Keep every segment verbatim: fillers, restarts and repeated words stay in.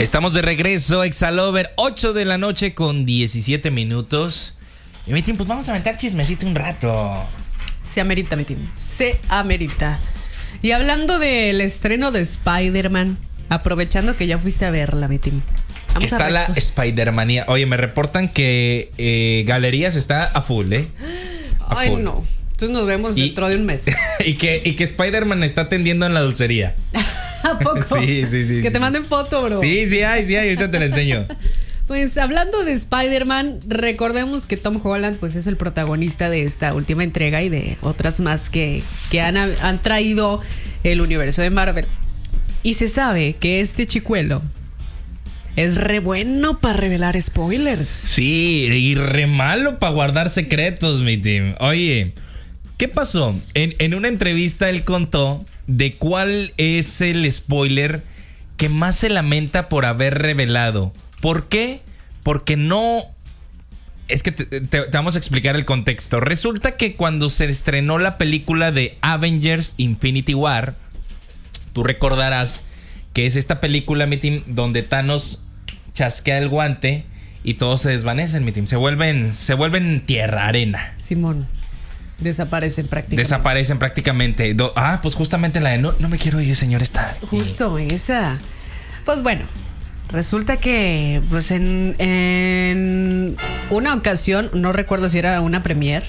Estamos de regreso, Exalover, ocho de la noche con diecisiete minutos. Y mi team, pues vamos a aventar chismecito un rato. Se amerita, mi team, se amerita. Y hablando del estreno de Spider-Man, aprovechando que ya fuiste a verla, mi team. Que está la Spider-Manía. Oye, me reportan que eh, Galerías está a full, ¿eh? A Ay, full. no. Entonces nos vemos y, dentro de un mes. y que, y que Spider-Man está atendiendo en la dulcería. ¿A poco? Sí, sí, sí. Que sí. te manden foto, bro. Sí, sí hay, sí hay. Ahorita te la enseño. Pues hablando de Spider-Man, recordemos que Tom Holland pues es el protagonista de esta última entrega y de otras más que, que han, han traído el universo de Marvel. Y se sabe que este chicuelo es re bueno para revelar spoilers. Sí, y re malo para guardar secretos, mi team. Oye, ¿qué pasó? En, en una entrevista él contó de cuál es el spoiler que más se lamenta por haber revelado. ¿Por qué? Porque no... Es que te, te, te vamos a explicar el contexto. Resulta que cuando se estrenó la película de Avengers Infinity War, tú recordarás que es esta película, mi team, donde Thanos chasquea el guante y todos se desvanecen, mi team. Se vuelven, se vuelven tierra, arena. Simón. Desaparecen prácticamente. Desaparecen prácticamente. Do- ah, pues justamente la de no, no me quiero ir, señor, está. Justo esa. Pues bueno, resulta que pues en, en una ocasión, no recuerdo si era una premiere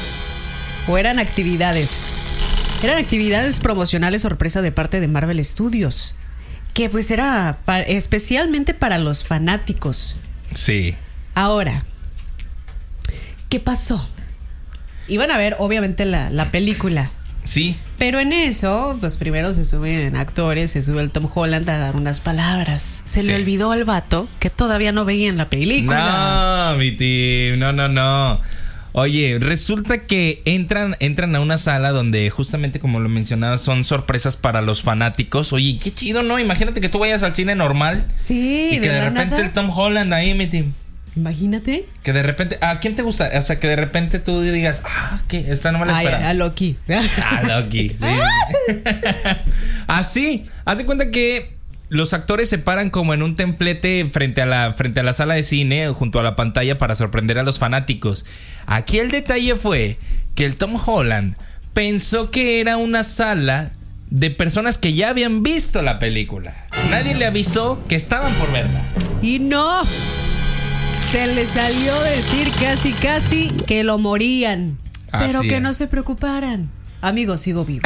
o eran actividades. Eran actividades promocionales sorpresa de parte de Marvel Studios. Que pues era pa- especialmente para los fanáticos. Sí. Ahora, ¿qué pasó? Iban a ver obviamente la, la película. Sí. Pero en eso, pues primero se suben actores, se sube el Tom Holland a dar unas palabras. Se Sí. le olvidó al vato que todavía no veía en la película. No, mi team, no, no, no. Oye, resulta que entran, entran a una sala donde justamente como lo mencionaba son sorpresas para los fanáticos. Oye, qué chido, ¿no? Imagínate que tú vayas al cine normal Sí, y que de, la repente nada. el Tom Holland ahí, mi team. Imagínate. Que de repente, ¿a quién te gusta? O sea, que de repente tú digas, ah, que esta no me la Ay, esperaba. a Loki. Ah, Loki, sí. Así, haz de cuenta que los actores se paran como en un templete frente a la, frente a la sala de cine, junto a la pantalla para sorprender a los fanáticos. Aquí el detalle fue que el Tom Holland pensó que era una sala de personas que ya habían visto la película. Nadie le avisó que estaban por verla. Y no. Se le salió decir casi, casi que lo morían. Pero Así que es. no se preocuparan. Amigo, sigo vivo.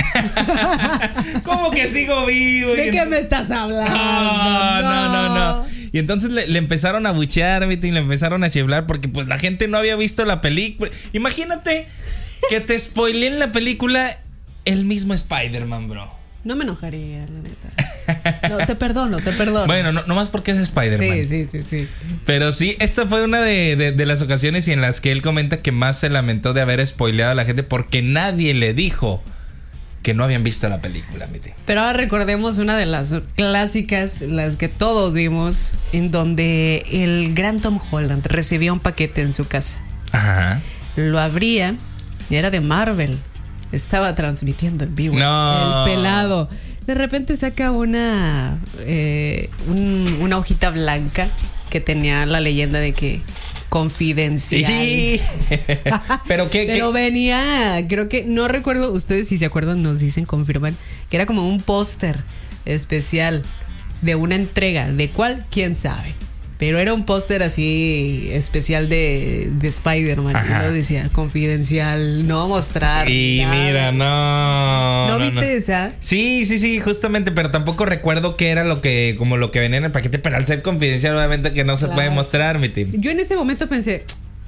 ¿Cómo que sigo vivo? ¿De qué me estás hablando? No, no, no, no. Y entonces le, le empezaron a buchear, ¿viste? Y le empezaron a chiflar porque pues la gente no había visto la película. Imagínate que te spoileen la película el mismo Spider-Man, bro. No me enojaría, la neta. No, te perdono, te perdono. Bueno, no, nomás porque es Spider-Man. Sí, sí, sí, sí. Pero sí, esta fue una de, de, de las ocasiones y en las que él comenta que más se lamentó de haber spoileado a la gente porque nadie le dijo que no habían visto la película, mi tío. Pero ahora recordemos una de las clásicas, las que todos vimos, en donde el gran Tom Holland recibía un paquete en su casa. Ajá. Lo abría y era de Marvel. Estaba transmitiendo en vivo. No. El pelado. De repente saca una eh, un- una hojita blanca que tenía la leyenda de que confidencial. Sí. Pero qué, Pero qué- venía, creo que, no recuerdo, ustedes si se acuerdan, nos dicen, confirman, que era como un póster especial de una entrega. ¿De cuál? ¿Quién sabe? Pero era un póster así especial de, de Spider-Man. Ajá. Y lo decía, confidencial, no mostrar. Y nada. mira, no. ¿No, no, viste no. esa? Sí, sí, sí, justamente, pero tampoco recuerdo qué era lo que, como lo que venía en el paquete, pero al ser confidencial, obviamente que no se Claro. puede mostrar, mi team. Yo en ese momento pensé,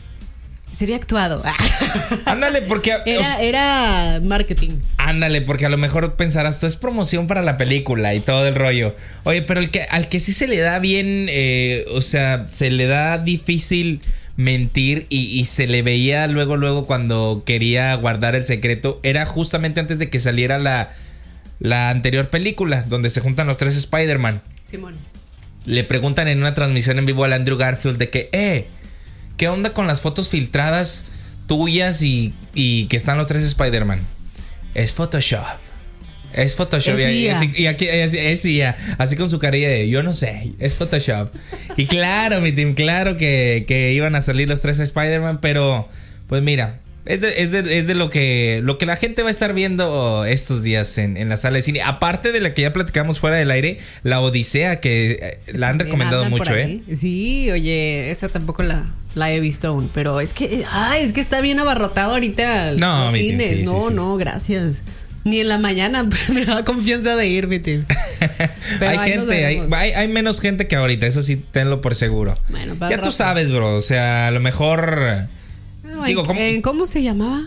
se había actuado. Ándale, porque. o Era, sea, era marketing. ándale, porque a lo mejor pensarás, tú es promoción para la película y todo el rollo. Oye, pero el que, al que sí se le da bien, eh, o sea, se le da difícil mentir y, y se le veía luego, luego cuando quería guardar el secreto, era justamente antes de que saliera la, la anterior película, donde se juntan los tres Spider-Man. Simón. Le preguntan en una transmisión en vivo al Andrew Garfield de que, eh, ¿qué onda con las fotos filtradas tuyas y, y que están los tres Spider-Man? Es Photoshop. Es Photoshop. Es y, I A. y, y aquí es, es I A. Así con su carilla de yo no sé. Es Photoshop. Y claro, mi team, claro que, que iban a salir los tres Spider-Man. Pero, pues mira. Es de, es, de, es de lo que lo que la gente va a estar viendo estos días en, en la sala de cine. Aparte de la que ya platicamos fuera del aire, la Odisea, que eh, la han recomendado mucho, ¿eh? Sí, oye, esa tampoco la, la he visto aún. Pero es que, ay, es que está bien abarrotado ahorita no, los mi cines. team, sí, no, sí, sí. no, gracias. Ni en la mañana me da confianza de ir, mi team. Hay gente, hay, hay, hay menos gente que ahorita, eso sí, tenlo por seguro. Bueno, ya tú sabes, bro, o sea, a lo mejor... No, Digo, en, ¿cómo? En, ¿Cómo se llamaba?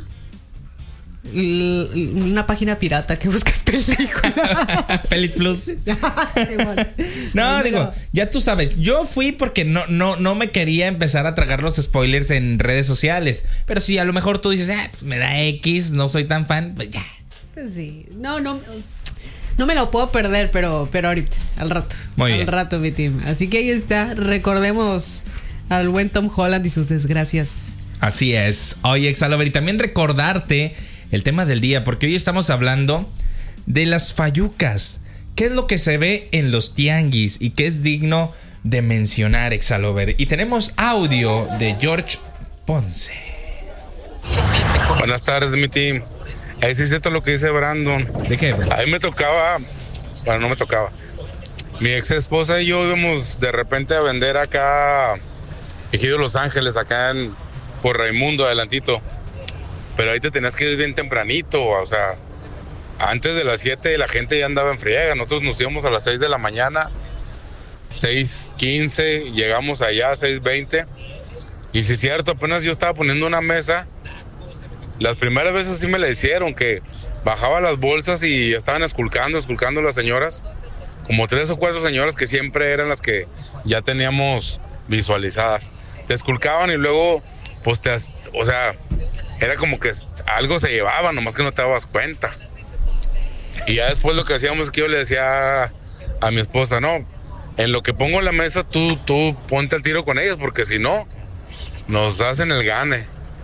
L- una página pirata que buscas películas. Pelis Plus. Sí, bueno. No, Pero- digo, ya tú sabes, yo fui porque no, no, no me quería empezar a tragar los spoilers en redes sociales. Pero si a lo mejor tú dices, ah, pues me da X, no soy tan fan, pues ya. Pues sí. No, no. No me lo puedo perder, pero, pero ahorita, al rato. Muy al bien. rato, mi team. Así que ahí está. Recordemos al buen Tom Holland y sus desgracias. Así es. Oye, Exalover, y también recordarte el tema del día, porque hoy estamos hablando de las fayucas. ¿Qué es lo que se ve en los tianguis y qué es digno de mencionar, Exalover? Y tenemos audio de George Ponce. Buenas tardes, mi team. Ahí sí es cierto lo que dice Brandon. ¿De qué, bro? A mí me tocaba, bueno, no me tocaba. Mi ex esposa y yo íbamos de repente a vender acá, Ejido Los Ángeles, acá en, por Raimundo, adelantito. Pero ahí te tenías que ir bien tempranito, o sea, antes de las siete la gente ya andaba en friega. Nosotros nos íbamos a las seis de la mañana, seis quince, llegamos allá a seis veinte. Y si es cierto, apenas yo estaba poniendo una mesa. Las primeras veces sí me la hicieron, que bajaba las bolsas y estaban esculcando, esculcando las señoras. Como tres o cuatro señoras que siempre eran las que ya teníamos visualizadas. Te esculcaban y luego, pues te, o sea, era como que algo se llevaba, nomás que no te dabas cuenta. Y ya después lo que hacíamos es que yo le decía a, a mi esposa, no, en lo que pongo en la mesa, tú, tú ponte al tiro con ellas, porque si no, nos hacen el gane.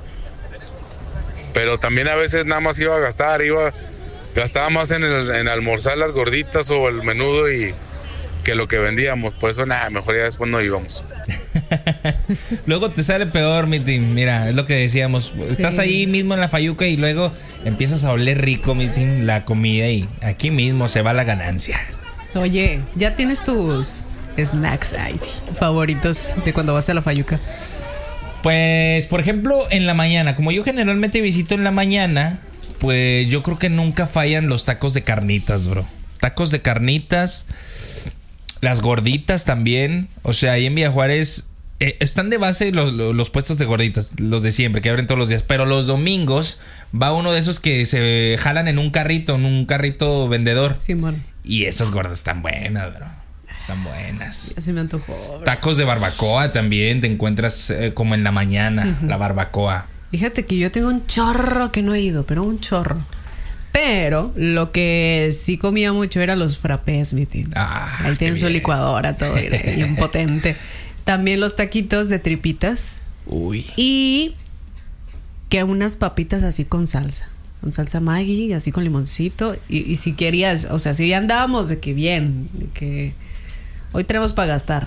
Pero también a veces nada más iba a gastar, iba gastaba más en, el, en almorzar las gorditas o el menudo y que lo que vendíamos. Por eso nada, mejor ya después no íbamos. Luego te sale peor, mi team. Mira, es lo que decíamos. Estás Sí. ahí mismo en la fayuca y luego empiezas a oler rico, mi team, la comida y aquí mismo se va la ganancia. Oye, ¿ya tienes tus snacks ay, sí, favoritos de cuando vas a la fayuca? Pues, por ejemplo, en la mañana, como yo generalmente visito en la mañana, pues yo creo que nunca fallan los tacos de carnitas, bro. Tacos de carnitas, las gorditas también. O sea, ahí en Villa Juárez eh, están de base los, los, los puestos de gorditas, los de siempre, que abren todos los días. Pero los domingos va uno de esos que se jalan en un carrito, en un carrito vendedor. Simón. Y esas gordas están buenas, bro. Están buenas. Ya se me antojó. Bro. Tacos de barbacoa también te encuentras eh, como en la mañana, uh-huh. La barbacoa. Fíjate que yo tengo un chorro que no he ido, pero un chorro. Pero lo que sí comía mucho era los frappés, mi tío. Ah, ahí tienen su licuadora, todo bien potente. También los taquitos de tripitas. Uy. Y que unas papitas así con salsa. Con salsa Maggi, así con limoncito. Y, y si querías, o sea, si ya andábamos de que bien, de que hoy tenemos para gastar.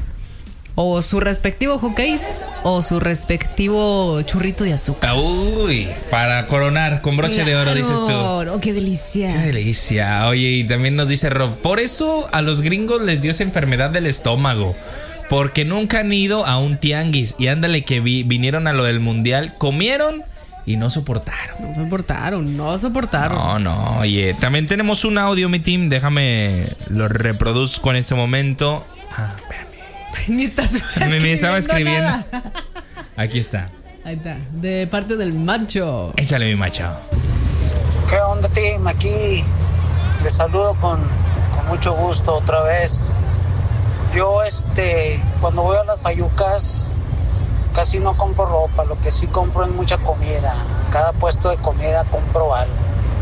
O su respectivo hotcakes o su respectivo churrito de azúcar. Uy, para coronar con broche claro, de oro, dices tú. Oh, qué delicia. Qué delicia. Oye, y también nos dice Rob, por eso a los gringos les dio esa enfermedad del estómago. Porque nunca han ido a un tianguis. Y ándale que vi, vinieron a lo del mundial, comieron y no soportaron. No soportaron, no soportaron. No, no, oye, también tenemos un audio, mi team. Déjame lo reproduzco en este momento. Ah, espérame. Ni estás Ni, ni estaba escribiendo. Nada. Aquí está. Ahí está. De parte del macho. Échale, mi macho. ¿Qué onda, team? Aquí les saludo con, con mucho gusto otra vez. Yo, este, cuando voy a las fayucas, casi no compro ropa. Lo que sí compro es mucha comida. Cada puesto de comida compro algo.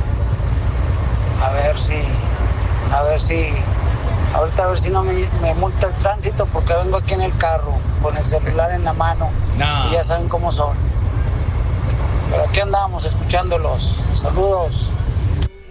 A ver si, a ver si... Ahorita a ver si no me, me multa el tránsito porque vengo aquí en el carro con el celular en la mano. No. Y ya saben cómo son. Pero aquí andamos escuchándolos. Saludos.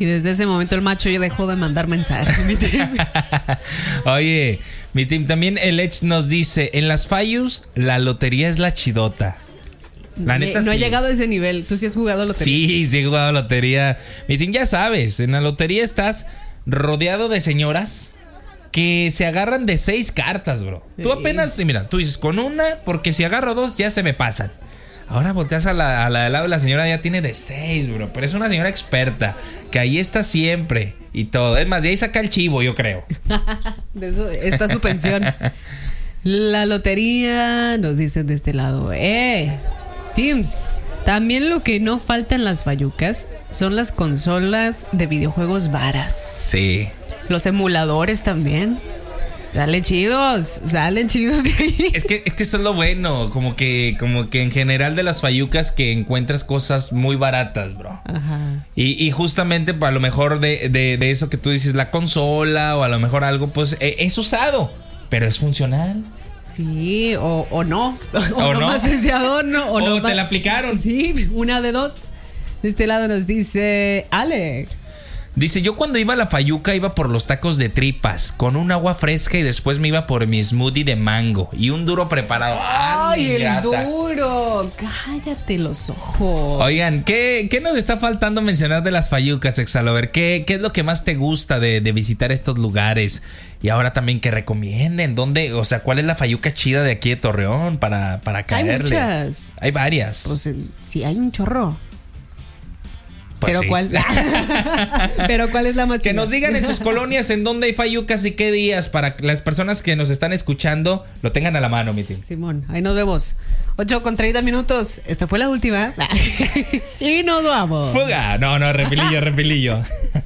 Y desde ese momento el macho ya dejó de mandar mensajes. Mi team. Oye, mi team, también el Edge nos dice, en las Fayus la lotería es la chidota. La neta, no sí. he llegado a ese nivel. ¿Tú sí has jugado lotería? Sí, sí he jugado lotería. Mi team, ya sabes, en la lotería estás rodeado de señoras que se agarran de seis cartas, bro. Sí. Tú apenas, mira, tú dices con una, porque si agarro dos ya se me pasan. Ahora volteas a la, a la del lado de la señora, ya tiene de seis, bro. Pero es una señora experta, que ahí está siempre y todo. Es más, de ahí saca el chivo, yo creo. De eso está su pensión. La lotería, nos dicen de este lado. ¡Eh! Teams, también lo que no falta en las fayucas son las consolas de videojuegos varas. Sí. Los emuladores también. Salen chidos, salen chidos de ahí. Es que, es que eso es lo bueno, como que, como que en general de las fayucas que encuentras cosas muy baratas, bro. Ajá. Y, y justamente a lo mejor de, de, de eso que tú dices, la consola o a lo mejor algo, pues es usado, pero es funcional. Sí, o, o no. O, o no. Más ese adorno, o, o no te más... la aplicaron. Sí, una de dos. De este lado nos dice Ale. Dice, yo cuando iba a la fayuca iba por los tacos de tripas, con un agua fresca y después me iba por mi smoothie de mango y un duro preparado. ¡Ay, el grata. duro! Cállate los ojos. Oigan, ¿qué, ¿qué nos está faltando mencionar de las fayucas, Exalover? ¿Qué, ¿Qué es lo que más te gusta de, de visitar estos lugares? Y ahora también que recomienden, ¿dónde? O sea, ¿cuál es la fayuca chida de aquí de Torreón para, para caerle? Hay muchas. Hay varias. Pues sí, hay un chorro. Pues Pero sí. cuál Pero cuál es la más Que chida? nos digan en sus colonias en dónde hay fayucas y qué días, para que las personas que nos están escuchando lo tengan a la mano, mi tío. Simón, ahí nos vemos. ocho con treinta minutos. Esta fue la última. Y nos vamos. ¡Fuga! No, no, repilillo, repilillo.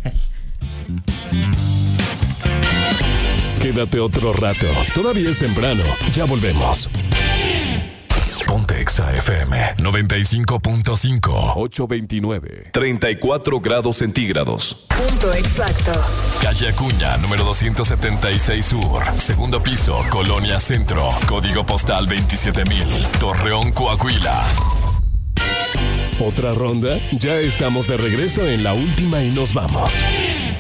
Quédate otro rato. Todavía es temprano. Ya volvemos. Ponte Exa F M noventa y cinco punto cinco. ocho veintinueve. treinta y cuatro grados centígrados. Punto exacto. Calle Acuña, número doscientos setenta y seis Sur. Segundo piso, Colonia Centro. Código postal veintisiete mil. Torreón, Coahuila. ¿Otra ronda? Ya estamos de regreso en la última y nos vamos.